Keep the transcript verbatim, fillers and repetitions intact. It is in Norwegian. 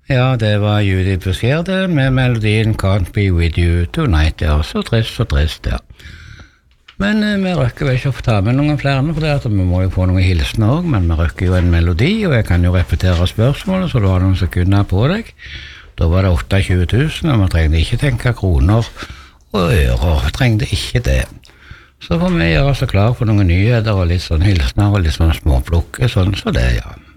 Ja, det var Judith Beskjerde med melodien Can't Be With You Tonight, ja, så trist, så trist, ja. Men eh, vi røkker vel ikke å få ta med noen flere, for det at vi må jo få noen hilsener også, men vi røkker jo en melodi, og jeg kan jo repetere spørsmålet, så du har noen sekunder på deg. Da var det tjueåtte tusen, og vi trengte ikke tenke kroner og ører, vi trengte ikke det. Så får vi gjøre oss klar for noen nyheter og litt sånn hilsener og litt sånn småplukke, sånn så det, ja.